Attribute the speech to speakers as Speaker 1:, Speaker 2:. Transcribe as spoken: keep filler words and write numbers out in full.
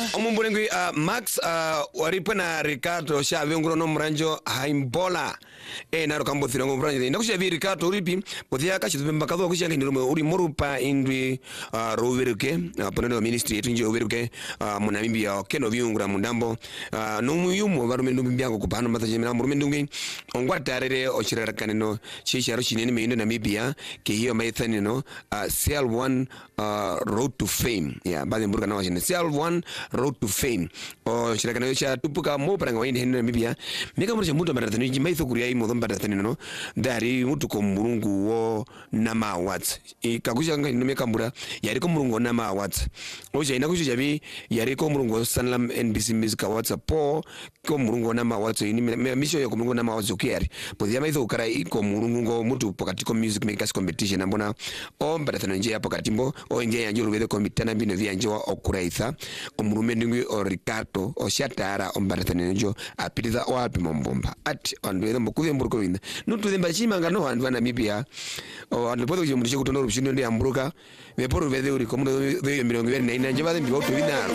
Speaker 1: Omumbulengi uh, Max uh, waripena Ricardo sha venguro no mranjo haimbola e naro kambo thirango mranjo ndakusha vi Ricardo uripi pothia kachi mbakazo kushanga ndirume uri morupa indwi uh, roveruke uh, ponendo ministry yetu nje overuke uh, munamibia keno viungura mundambo uh, no muyumo barume ndumbiango kupano mathaje mina murume ndungi ongwatarere ochirara kaneno chisharo chinene meindo Namibia ke hiyo maithani no uh, C L one uh, road to fame yeah baadhi mburuka na wajine C L one road to fame o shirika na yosha tupuka mo paranga waindi hendo Namibia meka murusha mutu mbaratani njima itho kuria imo dhomba mbaratani no dari mutu ko murungu wo nama awards ikakusha nga meka mbura yariko murungu nama awards oja inakusha jabi yariko murungu Sanlam N B C Music Awards po ko murungu nama awards ini misho ya murungu nama awards ukiari podhia itho ukara iko murungu ngo mutu pokatiko music makers competition ambona o mbaratani nje ya pokatimbo o nje ya njuru vede komitana bino vya njewa okuraitha omurume ndingi o Ricardo o shatara o mbaratani njo apitiza o api mombomba ati ondwele mbukuve mburuko wina nutu dhemba chimanga no handu Namibia o andupodo kujumulishe kutono rupshino ndi amburuka veporo vede uri komuno vede mirongo vede na ina njeba dhembi wautu wina